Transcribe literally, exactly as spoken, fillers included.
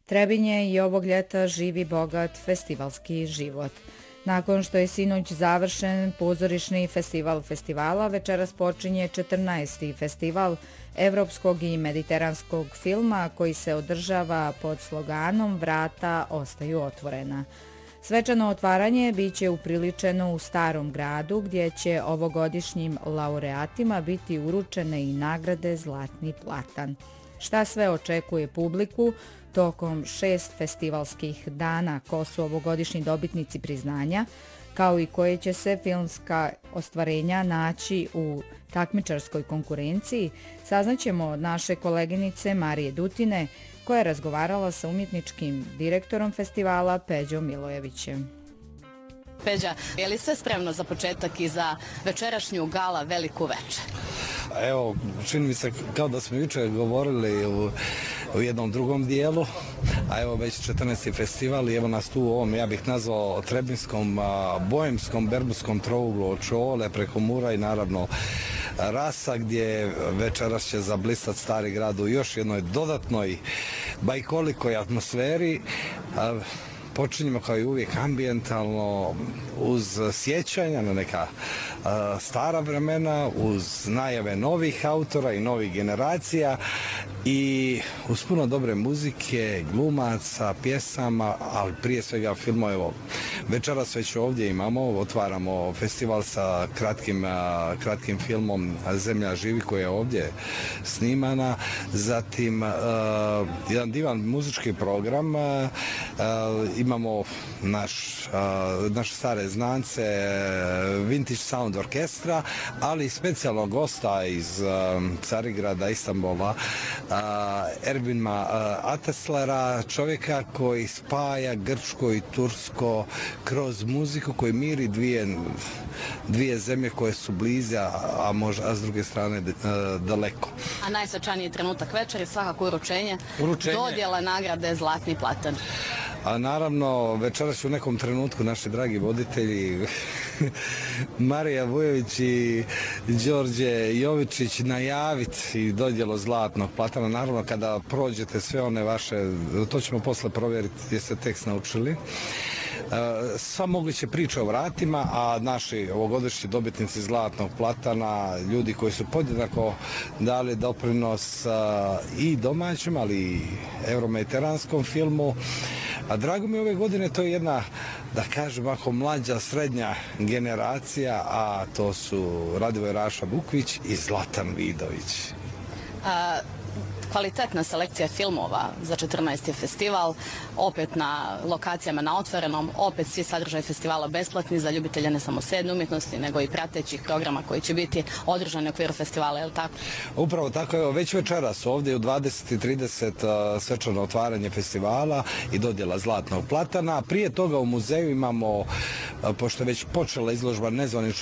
Trebinje i ovog ljeta živi bogat festivalski život. Nakon što je sinoć završen pozorišni festival festivala, večeras počinje četrnaesti festival evropskog i mediteranskog filma koji se održava pod sloganom Vrata ostaju otvorena. Svečano otvaranje biće upriličeno u Starom gradu gdje će ovogodišnjim laureatima biti uručene i nagrade Zlatni platan. Šta sve očekuje publiku tokom šest festivalskih dana, ko su ovogodišnji dobitnici priznanja, kao i koje će se filmska ostvarenja naći u takmičarskoj konkurenciji, saznaćemo od naše koleginice Marije Dutine, koja je razgovarala sa umjetničkim direktorom festivala Peđom Milojevićem. Peđa, je li sve spremno za početak i za večerašnju gala Veliku večer? Evo, čini mi se kao da smo jučer govorili u, u jednom drugom dijelu, a evo već četrnaesti festival i evo nas tu u ovom, ja bih nazvao Trebinskom, Bojemskom, Berbuskom trouglu od Čole preko Mura i naravno Rasa, gdje večeras će zablistat Stari grad u još jednoj dodatnoj bajkolikoj atmosferi. Počinjemo kao i uvijek ambijentalno, uz sjećanja na neka a, stara vremena, uz najave novih autora i novih generacija i uz puno dobre muzike, glumaca, pjesama, ali prije svega filmova. Evo, večeras već ovdje imamo, otvaramo festival sa kratkim, a, kratkim filmom Zemlja živi koja je ovdje snimana, zatim a, jedan divan muzički program, a, a, imamo naš, a, naše stare znance Vintage Sound Orkestra, ali i specijalnog gosta iz a, Carigrada, Istanbula, a, Ervinma Ateslera, čovjeka koji spaja grčko i tursko kroz muziku, koji miri dvije, dvije zemlje koje su blize, a, možda, a s druge strane a, daleko. A najsvečaniji trenutak večeri svakako uručenje, uručenje. Dodjela nagrade Zlatni platan. A naravno, večeras ću u nekom trenutku naši dragi voditelji Marija Vujović i Đorđe Jovičić najaviti i dodjelo Zlatnog platana. Naravno, kada prođete sve one vaše, to ćemo posle provjeriti jeste tekst naučili. Sva moguće priče o vratima, a naši ovogodišnji dobitnici Zlatnog platana, ljudi koji su podjednako dali doprinos i domaćem, ali i euromediteranskom filmu. A drago mi ove godine to je jedna, da kažem, ako mlađa, srednja generacija, a to su Radivoj Raša Bukvić i Zlatan Vidović. A... Kvalitetna selekcija filmova za četrnaesti festival, opet na lokacijama na otvorenom, opet svi sadržaj festivala besplatni za ljubitelje ne samo sedne umjetnosti, nego i pratećih programa koji će biti održani u okviru festivala, je li tako? Upravo tako, evo, već večeras ovdje u dvadeset i trideset svečano otvaranje festivala i dodjela Zlatnog platana. Prije toga u muzeju imamo, pošto je već počela izložba Nezvaničnog